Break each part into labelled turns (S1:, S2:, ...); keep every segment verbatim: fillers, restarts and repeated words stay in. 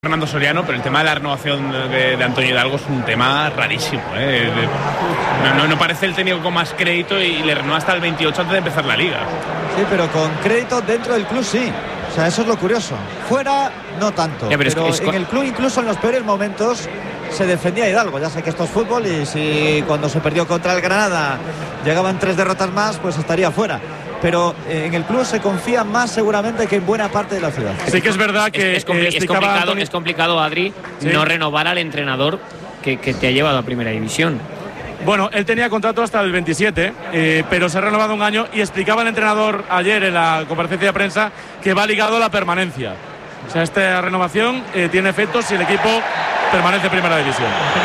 S1: Fernando Soriano, pero el tema de la renovación de, de Antonio Hidalgo es un tema rarísimo, ¿eh? no, no, no parece el técnico con más crédito y le renueva hasta el veintiocho antes de empezar la liga.
S2: Sí, pero con crédito dentro del club sí. O sea, eso es lo curioso. Fuera, no tanto. Ya, pero pero es, es... en el club, incluso en los peores momentos, se defendía Hidalgo. Ya sé que esto es fútbol y si cuando se perdió contra el Granada llegaban tres derrotas más, pues estaría fuera. Pero eh, en el club se confía más seguramente que en buena parte de la ciudad.
S3: Sí que es verdad que
S4: es, es, compli-
S3: eh,
S4: es, complicado,
S3: Antonio...
S4: es complicado, Adri, ¿sí? no renovar al entrenador que, que te ha llevado a Primera División.
S3: Bueno, él tenía contrato hasta el veintisiete, eh, pero se ha renovado un año y explicaba el entrenador ayer en la comparecencia de prensa que va ligado a la permanencia. O sea, esta renovación eh, tiene efectos si el equipo permanece en Primera División.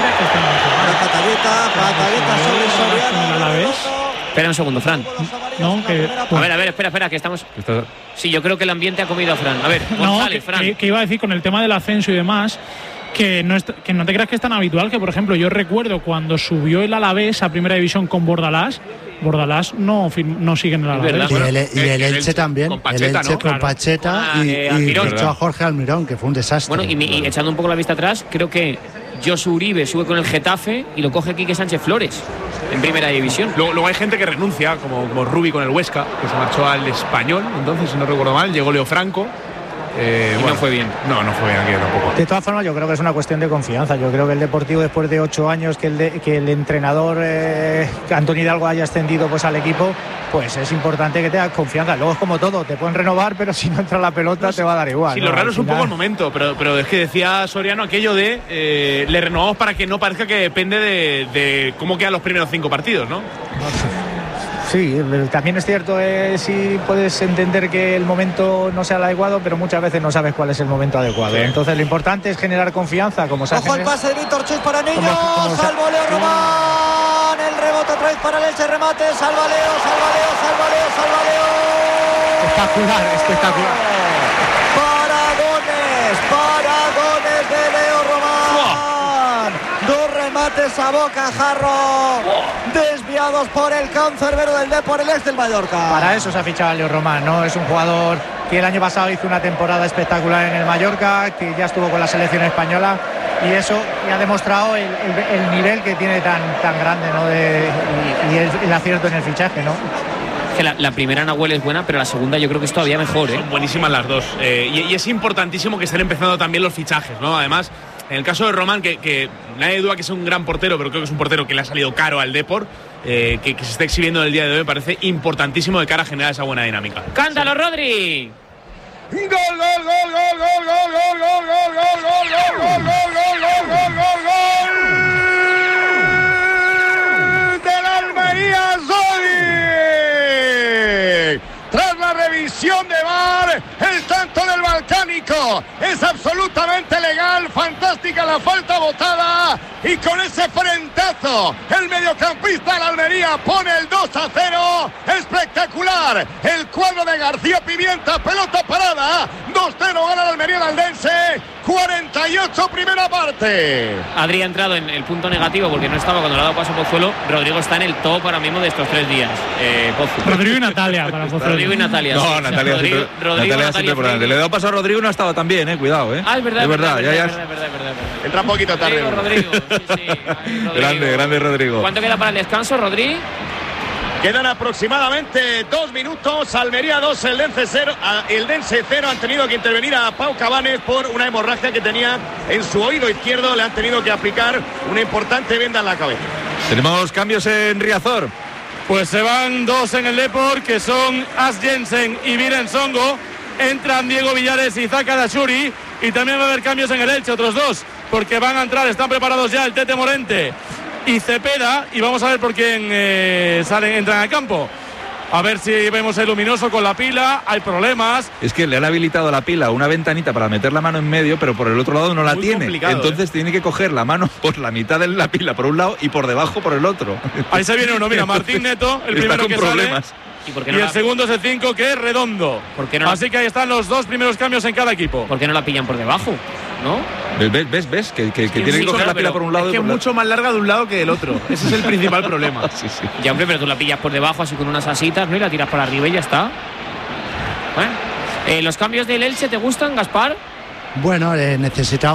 S2: Patadita, patadita sobre Soriano.
S4: Espera un segundo, Fran.
S5: No, que...
S4: A ver, a ver, espera, espera, que estamos... Sí, yo creo que el ambiente ha comido a Fran. A ver, González,
S5: no, que,
S4: Fran.
S5: Que, que iba a decir con el tema del ascenso y demás, que no, es, que no te creas que es tan habitual, que por ejemplo yo recuerdo cuando subió el Alavés a Primera División con Bordalás, Bordalás no, no sigue en el Alavés.
S6: Y el, y el Elche también,
S1: con Pacheta,
S6: el Elche
S1: ¿no?
S6: con Pacheta
S4: ah,
S6: y,
S4: eh,
S6: y
S4: Almirón.
S6: fichó a Jorge Almirón, que fue un desastre.
S4: Bueno, y, y echando un poco la vista atrás, creo que Josu Uribe sube con el Getafe y lo coge Quique Sánchez Flores en Primera División.
S1: Luego, luego hay gente que renuncia, como, como Rubi con el Huesca, que se marchó al Español, entonces, si no recuerdo mal, llegó Leo Franco. Eh,
S4: y
S1: bueno,
S4: no fue bien.
S1: No, no fue bien aquí tampoco.
S7: De todas formas, yo creo que es una cuestión de confianza. Yo creo que el Deportivo, después de ocho años que el, de, que el entrenador eh, que Antonio Hidalgo haya ascendido pues al equipo, pues es importante que tengas confianza. Luego es como todo, te pueden renovar, pero si no entra la pelota te va a dar igual.
S1: Sí,
S7: ¿no?
S1: lo raro
S7: Al
S1: es un
S7: final...
S1: poco el momento, pero, pero es que decía Soriano aquello de eh, le renovamos para que no parezca que depende de, de cómo quedan los primeros cinco partidos, ¿no?
S7: No sé. Sí, también es cierto, eh, sí puedes entender que el momento no sea el adecuado, pero muchas veces no sabes cuál es el momento adecuado. Sí. Entonces lo importante es generar confianza, como se
S2: Ojo
S7: al
S2: pase de Víctor Chus para Niño,
S7: como,
S2: salvo Leo Román, el rebote otra vez para el Elche, remate, salva Leo, salva Leo, salva Leo, salva Leo.
S7: Espectacular, espectacular.
S2: Paragones, paragones de Leo Román. Dos remates a bocajarro, desviados por el cancerbero del Depor, el ex del Mallorca.
S7: Para eso se ha fichado a Leo Román, ¿no? Es un jugador que el año pasado hizo una temporada espectacular en el Mallorca, que ya estuvo con la selección española y eso y ha demostrado el, el, el nivel que tiene tan, tan grande, ¿no? De, y, y el, el acierto en el fichaje, ¿no?
S4: Que la, la primera Nahuel es buena, pero la segunda yo creo que es todavía mejor, ¿eh?
S1: Son buenísimas las dos. Eh, y, y es importantísimo que estén empezando también los fichajes, ¿no? Además, en el caso de Román, que, que nadie duda que es un gran portero, pero creo que es un portero que le ha salido caro al Depor, eh, que, que se está exhibiendo en el día de hoy, me parece importantísimo de cara a generar esa buena dinámica.
S4: ¡Cántalo, Rodri!
S8: ¡Gol, gol, gol, gol, gol, gol, gol, gol, gol, gol, gol, gol, gol, gol, gol, gol, gol, gol! ¡Del Almería, Zodi! Tras la revisión de V A R, el tanto del Balcánico es absolutamente legal, fantástica la falta botada y con ese frentazo el mediocampista de la Almería pone el dos a cero, espectacular el cuadro de García Pimienta, pelota parada, dos cero gana la Almería Valdense, cuarenta y ocho primera parte.
S4: Adri ha entrado en el punto negativo porque no estaba cuando le ha dado paso a Pozuelo. Rodrigo está en el top ahora mismo de estos tres días. Eh,
S5: Rodrigo y Natalia para Pozuelo.
S4: Rodrigo y Natalia.
S9: No,
S4: sí.
S9: Natalia,
S4: Rodrigo,
S9: siempre,
S4: Rodrigo,
S9: Natalia,
S4: Natalia
S9: siempre por delante. Le he dado paso a Rodrigo, no ha estado tan bien, eh, cuidado, eh.
S4: Ah, es verdad,
S9: es verdad,
S4: verdad,
S9: ya, ya.
S4: verdad, verdad, verdad, verdad.
S8: Entra un poquito tarde.
S4: Rodrigo, Rodrigo, sí, sí. Ay, Rodrigo.
S9: Grande, grande Rodrigo.
S4: ¿Cuánto queda para el descanso, Rodrigo?
S8: Quedan aproximadamente dos minutos. Almería dos, el Dense cero. El Dense cero. Han tenido que intervenir a Pau Cabanes por una hemorragia que tenía en su oído izquierdo. Le han tenido que aplicar una importante venda en la cabeza.
S9: Tenemos cambios en Riazor.
S3: Pues se van dos en el Depor, que son As Jensen y Viren Songo. Entran Diego Villares y Zaka Dashuri. Y también va a haber cambios en el Elche, otros dos, porque van a entrar, están preparados ya el Tete Morente y Cepeda, y vamos a ver por quién eh, salen, entran al campo. A ver si vemos el luminoso con la pila, hay problemas.
S9: Es que le han habilitado la pila, una ventanita para meter la mano en medio, pero por el otro lado no la
S1: Muy
S9: tiene. Entonces
S1: ¿eh?
S9: tiene que coger la mano por la mitad de la pila por un lado y por debajo por el otro.
S3: Ahí se viene uno, mira, Martín Neto, el
S9: está
S3: primero
S9: con
S3: que
S9: problemas.
S3: sale.
S4: ¿Y, por qué
S3: Y
S4: no
S3: el
S4: la...
S3: segundo es el cinco, que es Redondo.
S4: ¿Por qué no la...
S3: Así que ahí están los dos primeros cambios en cada equipo.
S4: ¿Por qué no la pillan por debajo? ¿No?
S9: ¿Ves? ¿Ves? ¿Ves? Que, que, que
S1: Sí,
S9: tiene
S1: sí,
S9: que coger
S1: claro,
S9: la pila por un lado
S1: es que
S9: y
S1: es
S9: por
S1: mucho más larga de un lado que del otro. Ese es el principal problema.
S9: Sí, sí.
S4: Ya, hombre, pero tú la pillas por debajo así con unas asitas, ¿no? Y la tiras para arriba y ya está. Bueno, eh, ¿los cambios del Elche te gustan, Gaspar?
S6: Bueno, eh, necesitaba